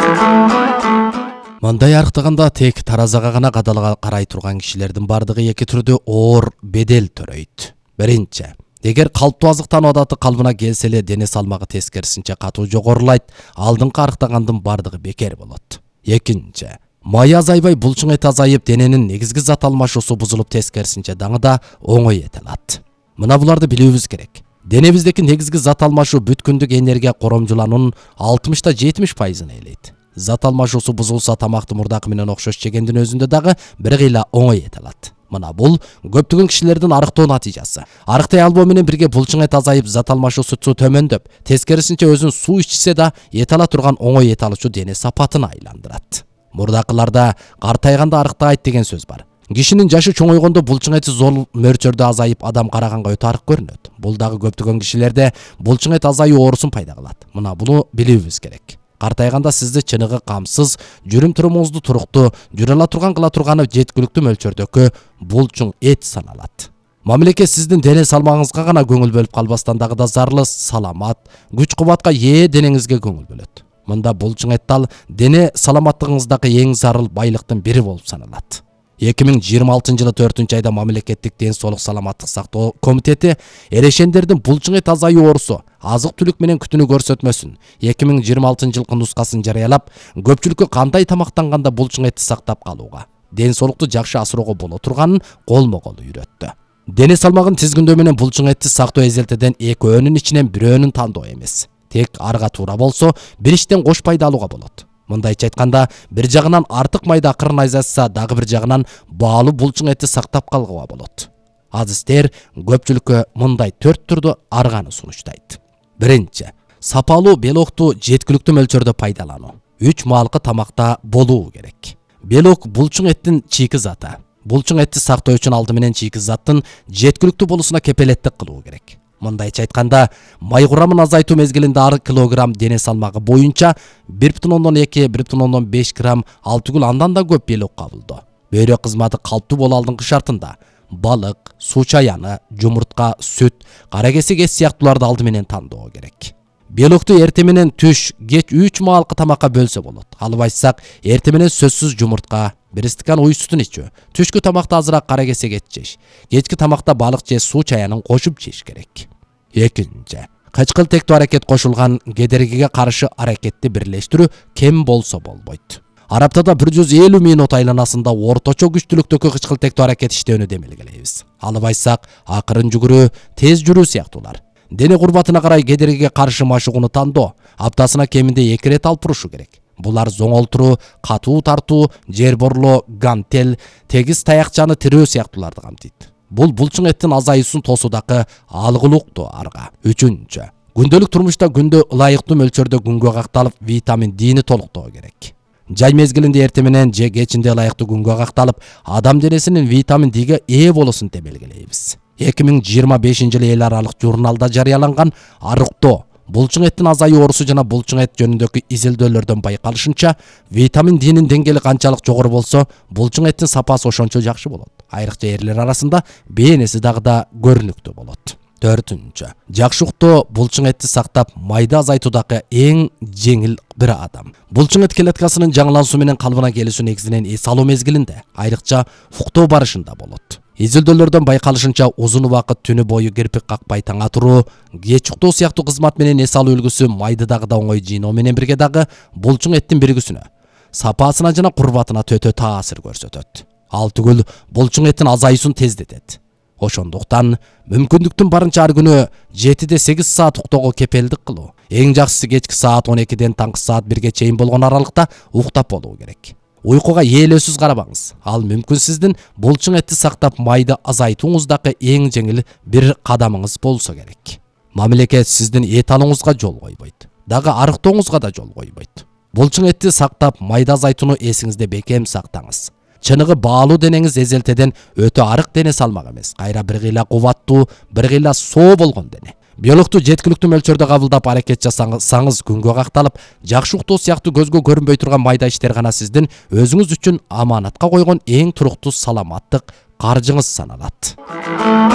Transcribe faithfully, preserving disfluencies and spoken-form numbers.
Мындай арктыганда тек таразага гана кадалга карай турган кишилердин бардыгы эки түрдүү оор бедел төрөйт. Биринчи, эгер калптуу азыктан адаты калбына келсе эле дене салмагы тескерисинче катуу жогорулайт, алдыңкы арктагандын бардыгы бекер болот. Экинчи, май азайбай булчуң эт азайып, дененин негизги зат алмашуусу бузулуп, тескерисинче даңы да оңой эт алат. Мына буларды билүүбүз керек. Денебиздеки негизги зат алмашуу бүткүндүк энергия коромжулануунун алтымышта жетимиш пайызын ээлейт. Зат алмашуусу бузулса, тамакты мурдакы менен окшош жегендин өзүндө дагы бир кыйла оңой эт алат. Мына бул көптөгөн кишилердин арыктоо натыйжасы. Арыктай албоо менен бирге булчуң эт азайып, зат алмашуусу төмөндөп, тескерисинче өзүн суу ичсе да эт ала турган оңой эт алуучу дене сапатына айландырат. Мурдакыларда картайганда арыктайт деген сөз бар. Кишинин жашы чоңойгондо булчуң эти зор мөлчөрдө азайып, адам караганга өтө арык көрүнөт. Бул дагы көптөгөн кишилерде булчуң эт азайуу оорусун пайда кылат. Мына буну билүүбүз керек. Картайганда сизди чыныгы камсыз, жүрүм-турумуңузду туруктуу, жүрө ала турган кыла турганы жеткиликтүү мөлчөрдөгү булчуң эт саналат. Мамлекет сиздин дене салмагыңызга гана көңүл бөлүп калбастан дагы да зарлы, саламат, күч-кубатка ээ денеңизге көңүл бөлөт. Мында булчуң эт ал дене саламаттыгыңыздагы эң зарыл байлыктын бири болуп саналат. эки миң жыйырма алтынчы жылы төртүнчү айда мамлекеттик ден соолук саламаттык сактоо комитети эрешендердин булчуң эт азайуу оорусу азык-түлүк менен күтүнүү көрсөтмөсүн эки миң жыйырма алтынчы жылкы нускасын жарыялап, көпчүлүккө кандай тамактанганда булчуң этти сактап калууга, ден соолукту жакшы асыроого боло турганын колмо-кол үйрөттү. Дене салмагын тизгиндөө менен булчуң этти сактоо эзелтеден экөөнүн ичинен бирөөнүн тандоо эмес. Тек арга туура болсо, бир иштен кош пайда алууга болот. Мындайча айтканда, бир жагынан артык майда акырын айзатса, дагы бир жагынан баалуу булчуң этти сактап калууга болот. Адистер көпчүлүккө мындай төрт түрдүү арганы сунуштайт. Биринчи, сапалуу белокту жеткиликтүү мөлчөрдө пайдалануу. үч маалкы тамакта болуу керек. Белок булчуң эттин чийки заты. Булчуң этти сактоо үчүн алды менен чийки заттын жеткиликтүү болуусуна кепелеттик кылуу керек. Мындайча айтканда, май курамын азайтуу мезгилинде ар килограмм дене салмагы боюнча бир бүтүн ондон эки — бир бүтүн ондон беш грамм ал түгүл андан да көп белок кабылдоо. Бөйрөк кызматы калптуу болуу алдыңкы шартында балык, суу чаяны, жумуртка, сүт, кара кесек эс сыяктууларды алды менен тандоо керек. Белокту эрте менен түш, кеч үч маалкы тамакка бөлсө болот. Алып айтсак, эрте менен сөзсүз жумуртка, бир стакан уй сүтүн ичүү, түшкү тамакта азыраак кара кесек эт жеш, кечки тамакта балык же суу чаянын кошуп жеш керек. Экинчи, кычкылтектүү аракет кошулган кедергиге каршы аракетти бирлештирүү кем болсо болбойт. Араптада бир жүз элүү минут айланасында орточо күчтүүлүктөгү кычкылтектүү аракет иштөөнү демелгелейбиз. Алып айтсак, акырын жүгүрүү, тез жүрүү сыяктуулар. Дене курбатына карай кедергиге каршы машыгууну тандоо, аптасына кеминде эки рет алып турушу керек. Булар зоңолтуруу, катуу тартуу, жер борлоо, гантел, тегиз таякчаны тирөө сыяктууларды камтыйт. Бул булчуң эттин азайысын тосуудагы алгылыктуу арга. Үчүнчү, күндөлүк турмушта күндө ылайыктуу мөлчөрдө күнгө какталып, витамин Д'ни толуктоо керек. Жай мезгилинде эрте менен же кечинде ылайыктуу күнгө какталып, адам денесинин витамин Д'ге ээ болуусун демелгелейбиз. эки миң жыйырма бешинчи жылы эл аралык журналда жарыяланган арыктоо, булчуң эттин азайуу оорусу жана булчуң эт жөнүндөгү изилдөөлөрдөн байкалышынча, витамин Д'нин деңгээли канчалык жогору болсо, булчуң эттин сапасы ошончо жакшы болот. Айрыкча эрлер арасында бээренеси дагы да көрүнүктүү болот. Төртүнчү, жакшы уктоо булчуң этти сактап, майды азайтуудагы эң жеңил бир адам. Булчуң эт клеткасынын жаңылануусу менен калыбына келүүсү негизинен эс алуу мезгилинде, айрыкча уктоо барышында болот. Изилдөөлөрдөн байкалышынча, узун убакыт түнү бою кирпик какпай таңа туруу, кеч уктоо сыяктуу кызмат менен эс алуу үлгүсү майды дагы да оңой жыйноо менен бирге дагы булчуң эттин биригүүсүнө, сапасына жана курбатына төтө таасир көрсөтөт. Ал түгүл булчуң эттин азайысын тездетет. Ошондуктан мүмкүндүктүн барынча ар күнү жетиде сегиз саат уктоого кепелдик кылуу. Эң жакшысы кечки саат он экиден таңкы саат бирге чейин болгон аралыкта уктап болуу керек. Уйкуга ээлөөсүз карабаңыз. Ал мүмкүн сиздин булчуң этти сактап майды азайтууңуздагы эң жеңил бир кадамыңыз болсо керек. Мамлекет сиздин эт алууңузга жол койбойт. Дагы арыктооңузга да жол койбойт. Булчуң этти сактап майды азайтууну эсиңизде бекем сактаңыз. Чыныгы баалуу денеңиз эзелтеден өтө арык дене салмак эмес, кайра бир кыйла кубаттуу, бир кыйла соо болгон дене. Биологту жеткиликтүү мөлчөрдө кабылдап аракет жасаңыз, күнгө какталып, жакшы уктоо сыяктуу көзгө көрүнбөй турган майда иштер гана сиздин өзүңүз үчүн аманатка койгон эң туруктуу саламаттык каржыңыз саналат.